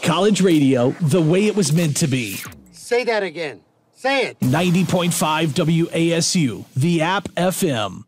College radio, the way it was meant to be. Say that again. Say it. 90.5 WASU, the app FM.